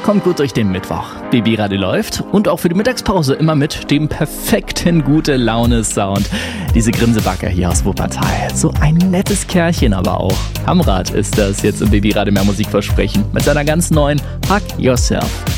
kommt gut durch den Mittwoch. Babyradio läuft und auch für die Mittagspause immer mit dem perfekten Gute-Laune-Sound. Diese Grinsebacke hier aus Wuppertal. So ein nettes Kerlchen aber auch. Hamrat ist das jetzt im Babyradio mehr Musik versprechen mit seiner ganz neuen Hug Yourself.